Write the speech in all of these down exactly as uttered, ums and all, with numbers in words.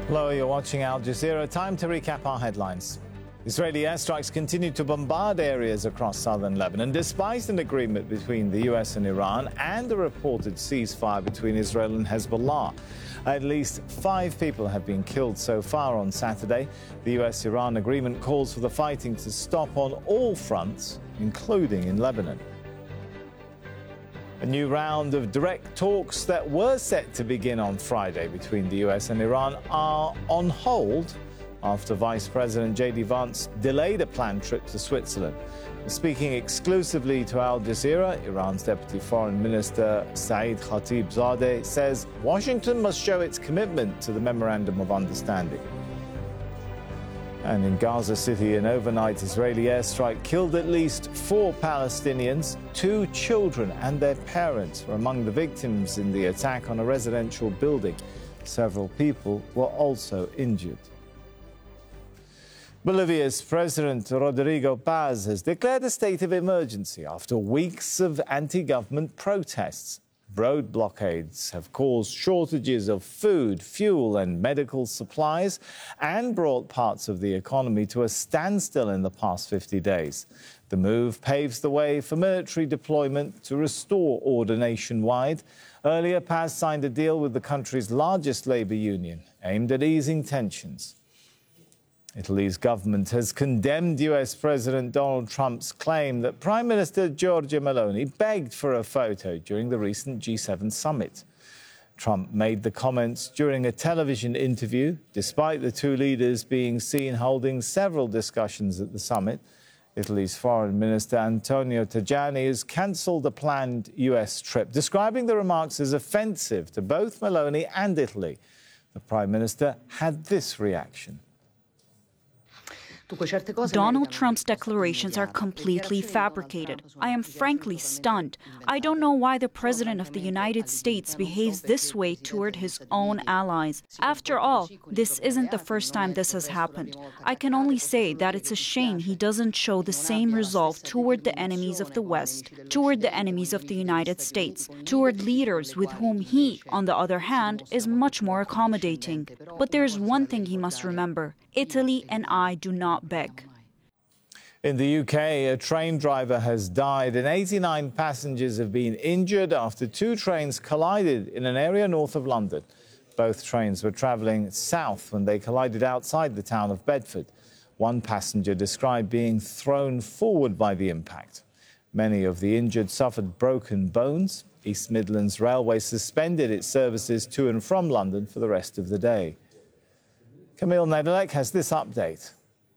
Hello, you're watching Al Jazeera. Time to recap our headlines. Israeli airstrikes continue to bombard areas across southern Lebanon, despite an agreement between the U S and Iran and a reported ceasefire between Israel and Hezbollah. At least five people have been killed so far on Saturday. The U S Iran agreement calls for the fighting to stop on all fronts, including in Lebanon. A new round of direct talks that were set to begin on Friday between the U S and Iran are on hold after Vice President J D Vance delayed a planned trip to Switzerland. Speaking exclusively to Al Jazeera, Iran's Deputy Foreign Minister Saeed Khatibzadeh says Washington must show its commitment to the Memorandum of Understanding. And in Gaza City, an overnight Israeli airstrike killed at least four Palestinians. Two children and their parents were among the victims in the attack on a residential building. Several people were also injured. Bolivia's President Rodrigo Paz has declared a state of emergency after weeks of anti-government protests. Road blockades have caused shortages of food, fuel and medical supplies and brought parts of the economy to a standstill in the past fifty days. The move paves the way for military deployment to restore order nationwide. Earlier, Paz signed a deal with the country's largest labor union aimed at easing tensions. Italy's government has condemned U S President Donald Trump's claim that Prime Minister Giorgia Meloni begged for a photo during the recent G seven summit. Trump made the comments during a television interview, despite the two leaders being seen holding several discussions at the summit. Italy's Foreign Minister Antonio Tajani has cancelled a planned U S trip, describing the remarks as offensive to both Meloni and Italy. The Prime Minister had this reaction. Donald Trump's declarations are completely fabricated. I am frankly stunned. I don't know why the President of the United States behaves this way toward his own allies. After all, this isn't the first time this has happened. I can only say that it's a shame he doesn't show the same resolve toward the enemies of the West, toward the enemies of the United States, toward leaders with whom he, on the other hand, is much more accommodating. But there's one thing he must remember. Italy and I do not beg. In the U K, a train driver has died and eighty-nine passengers have been injured after two trains collided in an area north of London. Both trains were travelling south when they collided outside the town of Bedford. One passenger described being thrown forward by the impact. Many of the injured suffered broken bones. East Midlands Railway suspended its services to and from London for the rest of the day. Camille Nedelec has this update.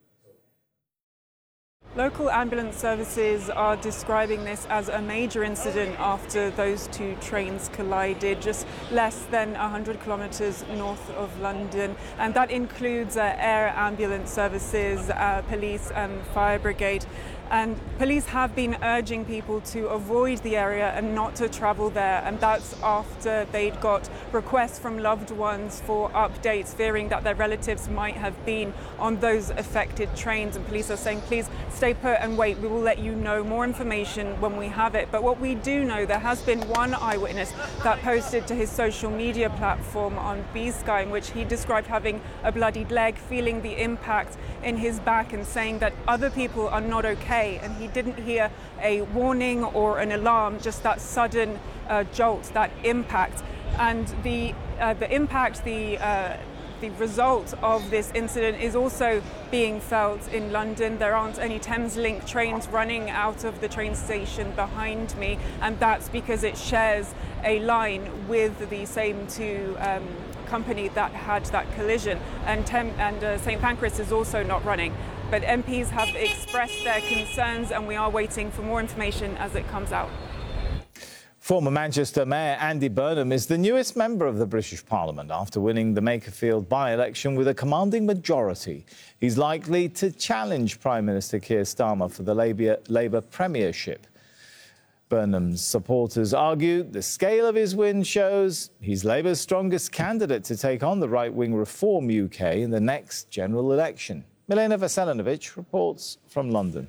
Local ambulance services are describing this as a major incident after those two trains collided just less than one hundred kilometres north of London. And that includes uh, air ambulance services, uh, police and fire brigade. And police have been urging people to avoid the area and not to travel there. And that's after they'd got requests from loved ones for updates, fearing that their relatives might have been on those affected trains. And police are saying, please stay put and wait. We will let you know more information when we have it. But what we do know, there has been one eyewitness that posted to his social media platform on B Sky, in which he described having a bloodied leg, feeling the impact in his back and saying that other people are not okay. And he didn't hear a warning or an alarm, just that sudden uh, jolt, that impact. And the uh, the impact, the uh, the result of this incident is also being felt in London. There aren't any Thameslink trains running out of the train station behind me, and that's because it shares a line with the same two um, company that had that collision. And, Tem- and uh, Saint Pancras is also not running. But M Ps have expressed their concerns, and we are waiting for more information as it comes out. Former Manchester Mayor Andy Burnham is the newest member of the British Parliament after winning the Makerfield by-election with a commanding majority. He's likely to challenge Prime Minister Keir Starmer for the Labour, Labour premiership. Burnham's supporters argue the scale of his win shows he's Labour's strongest candidate to take on the right-wing Reform U K in the next general election. Milena Veselinovic reports from London.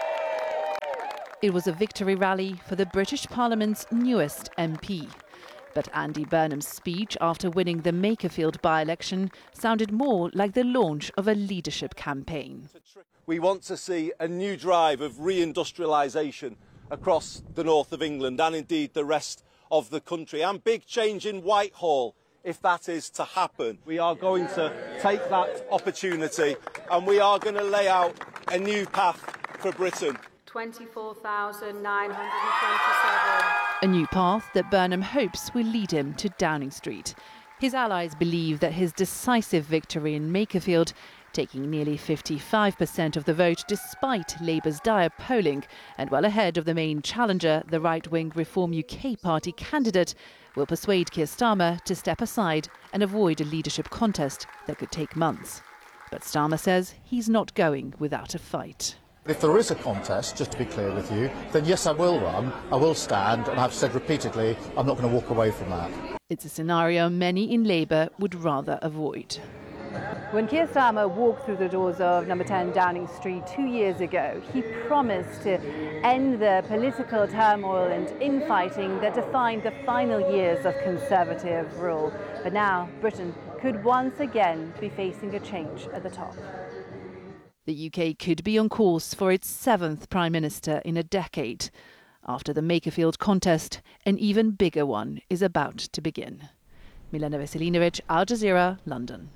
It was a victory rally for the British Parliament's newest M P. But Andy Burnham's speech after winning the Makerfield by-election sounded more like the launch of a leadership campaign. We want to see a new drive of reindustrialisation across the north of England and indeed the rest of the country, and big change in Whitehall if that is to happen. We are going to take that opportunity and we are going to lay out a new path for Britain. twenty-four thousand nine hundred twenty-seven. A new path that Burnham hopes will lead him to Downing Street. His allies believe that his decisive victory in Makerfield, taking nearly fifty-five percent of the vote despite Labour's dire polling and well ahead of the main challenger, the right-wing Reform U K party candidate, will persuade Keir Starmer to step aside and avoid a leadership contest that could take months. But Starmer says he's not going without a fight. If there is a contest, just to be clear with you, then yes, I will run, I will stand, and I've said repeatedly I'm not going to walk away from that. It's a scenario many in Labour would rather avoid. When Keir Starmer walked through the doors of number ten Downing Street two years ago, he promised to end the political turmoil and infighting that defined the final years of Conservative rule. But now Britain could once again be facing a change at the top. The U K could be on course for its seventh Prime Minister in a decade. After the Makerfield contest, an even bigger one is about to begin. Milena Veselinovic, Al Jazeera, London.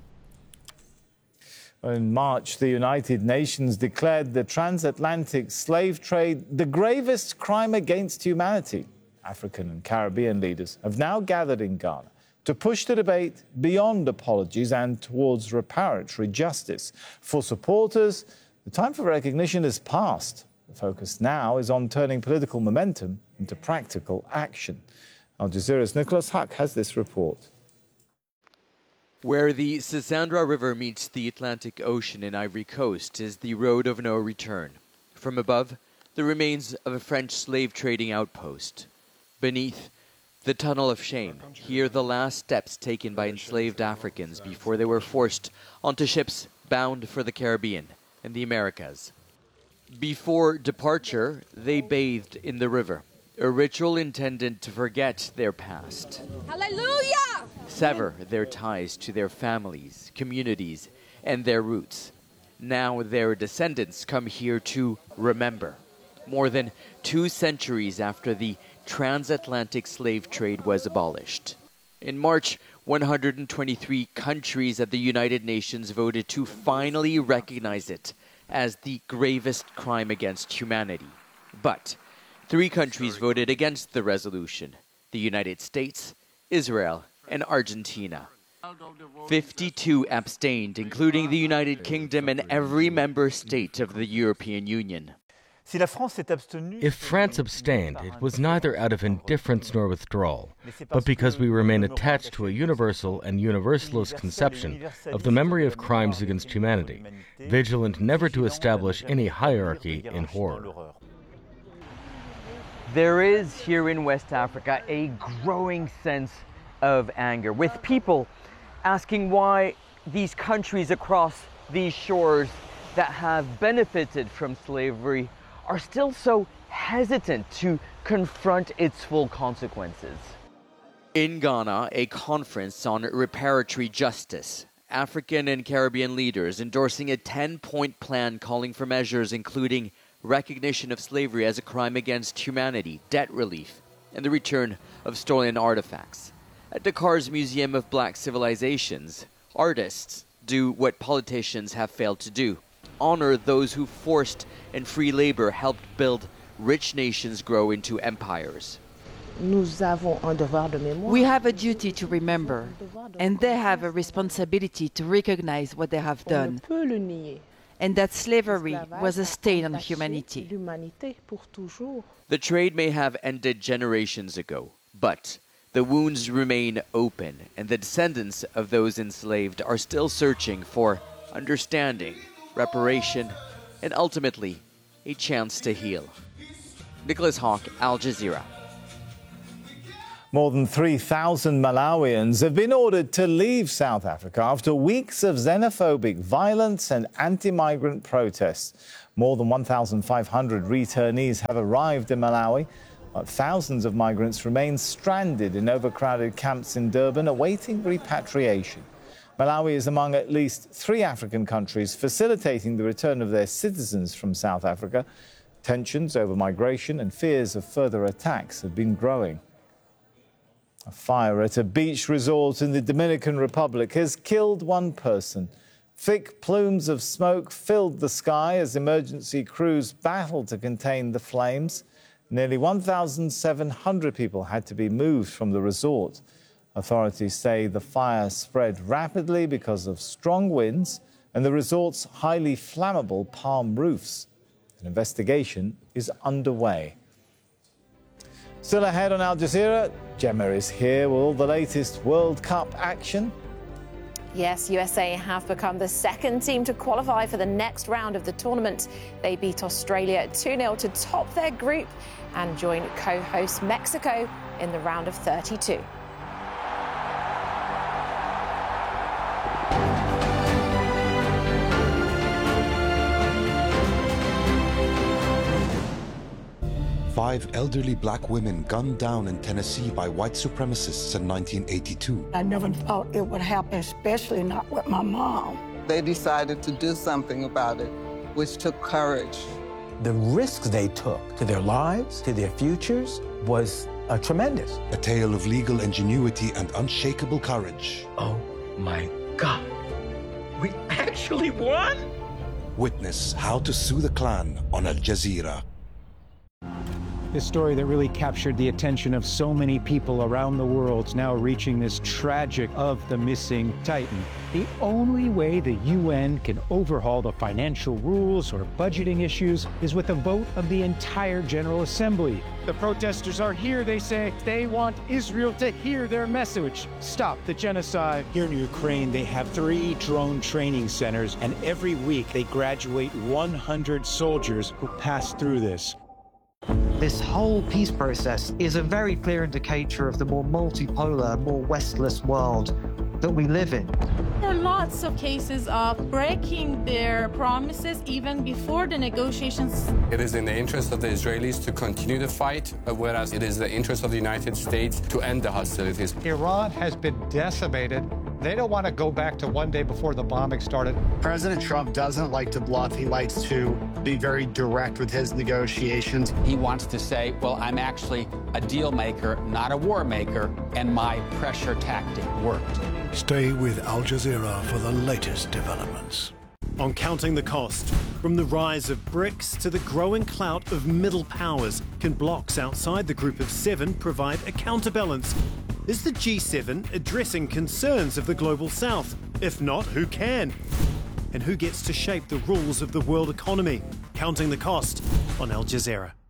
In March, the United Nations declared the transatlantic slave trade the gravest crime against humanity. African and Caribbean leaders have now gathered in Ghana to push the debate beyond apologies and towards reparatory justice. For supporters, the time for recognition is past. The focus now is on turning political momentum into practical action. Al Jazeera's Nicholas Huck has this report. Where the Sisandra River meets the Atlantic Ocean in Ivory Coast is the road of no return. From above, the remains of a French slave trading outpost. Beneath, the Tunnel of Shame. Here, the last steps taken by enslaved Africans before they were forced onto ships bound for the Caribbean and the Americas. Before departure, they bathed in the river, a ritual intended to forget their past. Hallelujah! Sever their ties to their families, communities, and their roots. Now their descendants come here to remember. More than two centuries after the transatlantic slave trade was abolished. In March, one hundred twenty-three countries at the United Nations voted to finally recognize it as the gravest crime against humanity. But three countries voted against the resolution: the United States, Israel, and Argentina. fifty-two abstained, including the United Kingdom and every member state of the European Union. If France abstained, it was neither out of indifference nor withdrawal, but because we remain attached to a universal and universalist conception of the memory of crimes against humanity, vigilant never to establish any hierarchy in horror. There is here in West Africa a growing sense of anger, with people asking why these countries across these shores that have benefited from slavery are still so hesitant to confront its full consequences. In Ghana, a conference on reparatory justice. African and Caribbean leaders endorsing a ten-point plan calling for measures including recognition of slavery as a crime against humanity, debt relief, and the return of stolen artifacts. At Dakar's Museum of Black Civilizations, artists do what politicians have failed to do: honor those who forced and free labor helped build rich nations grow into empires. We have a duty to remember, and they have a responsibility to recognize what they have done, and that slavery was a stain on humanity. The trade may have ended generations ago, but the wounds remain open, and the descendants of those enslaved are still searching for understanding, reparation, and ultimately, a chance to heal. Nicholas Hawk, Al Jazeera. More than three thousand Malawians have been ordered to leave South Africa after weeks of xenophobic violence and anti-migrant protests. More than one thousand five hundred returnees have arrived in Malawi. But thousands of migrants remain stranded in overcrowded camps in Durban, awaiting repatriation. Malawi is among at least three African countries facilitating the return of their citizens from South Africa. Tensions over migration and fears of further attacks have been growing. A fire at a beach resort in the Dominican Republic has killed one person. Thick plumes of smoke filled the sky as emergency crews battled to contain the flames. Nearly one thousand seven hundred people had to be moved from the resort. Authorities say the fire spread rapidly because of strong winds and the resort's highly flammable palm roofs. An investigation is underway. Still ahead on Al Jazeera, Gemma is here with all the latest World Cup action. Yes, U S A have become the second team to qualify for the next round of the tournament. They beat Australia two nil to top their group and join co-host Mexico in the round of thirty-two. Five elderly black women gunned down in Tennessee by white supremacists in nineteen eighty-two. I never thought it would happen, especially not with my mom. They decided to do something about it, which took courage. The risks they took to their lives, to their futures, was uh, tremendous. A tale of legal ingenuity and unshakable courage. Oh my God. We actually won? Witness How to Sue the Klan on Al Jazeera. This story that really captured the attention of so many people around the world is now reaching this tragic of the missing Titan. The only way the U N can overhaul the financial rules or budgeting issues is with a vote of the entire General Assembly. The protesters are here, they say. They want Israel to hear their message. Stop the genocide. Here in Ukraine, they have three drone training centers, and every week they graduate one hundred soldiers who pass through this. This whole peace process is a very clear indicator of the more multipolar, more westless world that we live in. There are lots of cases of breaking their promises even before the negotiations. It is in the interest of the Israelis to continue the fight, whereas it is the interest of the United States to end the hostilities. Iran has been decimated. They don't want to go back to one day before the bombing started. President Trump doesn't like to bluff. He likes to be very direct with his negotiations. He wants to say, well, I'm actually a deal maker, not a war maker, and my pressure tactic worked. Stay with Al Jazeera for the latest developments. On Counting the Cost, from the rise of BRICS to the growing clout of middle powers, can blocs outside the Group of Seven provide a counterbalance? Is the G seven addressing concerns of the Global South? If not, who can? And who gets to shape the rules of the world economy? Counting the Cost on Al Jazeera.